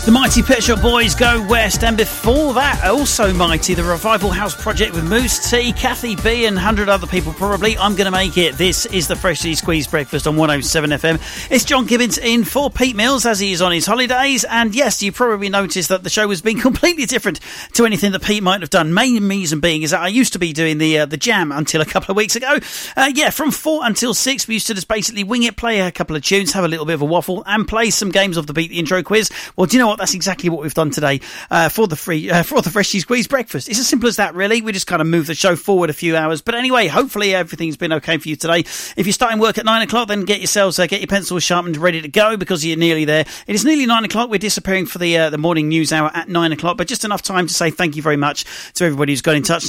The Mighty Pet Shop Boys, Go West, and before that, also mighty, the Revival House Project with Moose T, Kathy B, and 100 other people probably. I'm going to make it. This is the Freshly Squeezed Breakfast on 107 FM. It's John Gibbons in for Pete Mills as he is on his holidays. And yes, you probably noticed that the show has been completely different to anything that Pete might have done. Main reason being is that I used to be doing the jam until a couple of weeks ago. From 4 until 6, we used to just basically wing it, play a couple of tunes, have a little bit of a waffle, and play some games of the Beat the Intro quiz. Well, do you know what? That's exactly what we've done today for the Freshly Squeezed Breakfast. It's as simple as that, really. We just kind of move the show forward a few hours. But anyway, hopefully everything's been okay for you today. If you're starting work at 9 o'clock, then get your pencils sharpened, ready to go, because you're nearly there. It is nearly 9 o'clock. We're disappearing for the morning news hour at 9 o'clock, but just enough time to say thank you very much to everybody who's got in touch.